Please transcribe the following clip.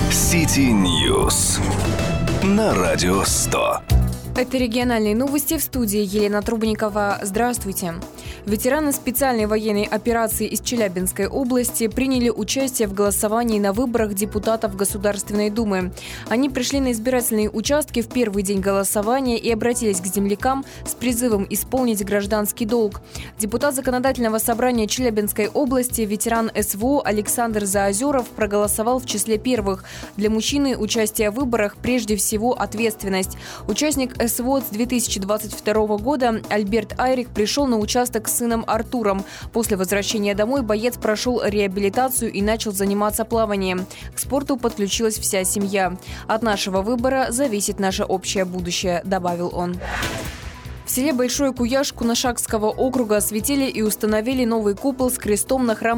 City News на Радио 100. Это региональные новости, в студии Елена Трубникова. Здравствуйте. Ветераны специальной военной операции из Челябинской области приняли участие в голосовании на выборах депутатов Государственной Думы. Они пришли на избирательные участки в первый день голосования и обратились к землякам с призывом исполнить гражданский долг. Депутат Законодательного собрания Челябинской области, ветеран СВО Александр Заозеров проголосовал в числе первых. Для мужчины участие в выборах прежде всего ответственность. Участник СВО с 2022 года Альберт Айрих пришел на участок с сыном Артуром. После возвращения домой боец прошел реабилитацию и начал заниматься плаванием. К спорту подключилась вся семья. От нашего выбора зависит наше общее будущее, добавил он. В селе Большой Куяш Кунашакского округа осветили и установили новый купол с крестом на храм